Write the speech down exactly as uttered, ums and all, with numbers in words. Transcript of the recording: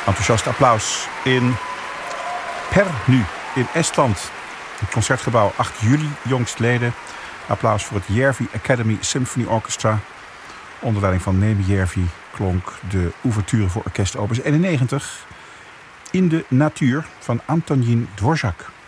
Enthousiast applaus in Pärnu in Estland. Het concertgebouw acht juli jongstleden. Applaus voor het Järvi Academy Symphony Orchestra. Onder leiding van Neeme Järvi klonk de ouverture voor orkest opus eenennegentig In de natuur van Antonín Dvořák.